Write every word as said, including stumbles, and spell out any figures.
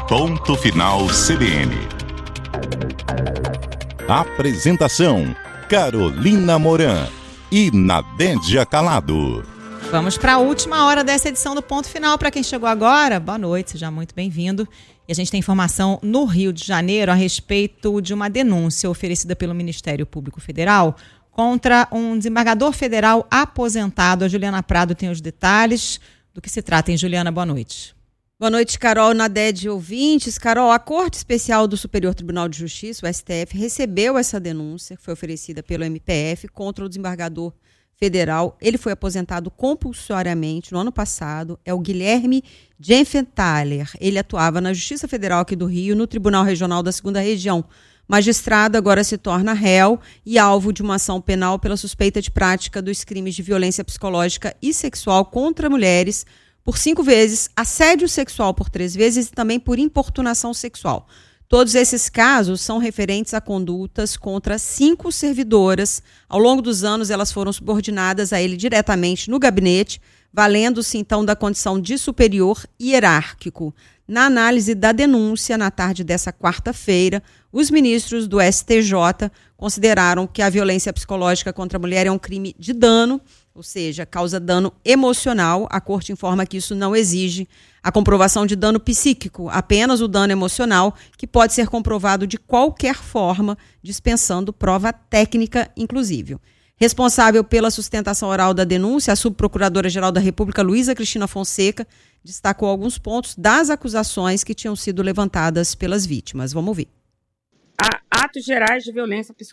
Ponto Final C B N. Apresentação: Carolina Moran e Nadédia Calado. Vamos para a última hora dessa edição do Ponto Final. Para quem chegou agora, boa noite, seja muito bem-vindo. E a gente tem informação no Rio de Janeiro a respeito de uma denúncia oferecida pelo Ministério Público Federal contra um desembargador federal aposentado. A Juliana Prado tem os detalhes do que se trata, hein, Juliana? Boa noite. Boa noite, Carol, Nadédia, ouvintes. Carol, a Corte Especial do Superior Tribunal de Justiça, o S T F, recebeu essa denúncia que foi oferecida pelo M P F contra o desembargador federal. Ele foi aposentado compulsoriamente no ano passado. É o Guilherme Genfenthaler. Ele atuava na Justiça Federal aqui do Rio, no Tribunal Regional da Segunda Região. Magistrado, agora se torna réu e alvo de uma ação penal pela suspeita de prática dos crimes de violência psicológica e sexual contra mulheres por cinco vezes, assédio sexual por três vezes e também por importunação sexual. Todos esses casos são referentes a condutas contra cinco servidoras. Ao longo dos anos, elas foram subordinadas a ele diretamente no gabinete, valendo-se então da condição de superior hierárquico. Na análise da denúncia, na tarde dessa quarta-feira, os ministros do S T J consideraram que a violência psicológica contra a mulher é um crime de dano, ou seja, causa dano emocional. A Corte informa que isso não exige a comprovação de dano psíquico, apenas o dano emocional, que pode ser comprovado de qualquer forma, dispensando prova técnica, inclusive. Responsável pela sustentação oral da denúncia, a subprocuradora-geral da República, Luísa Cristina Fonseca, destacou alguns pontos das acusações que tinham sido levantadas pelas vítimas. Vamos ouvir. Há atos gerais de violência psicológica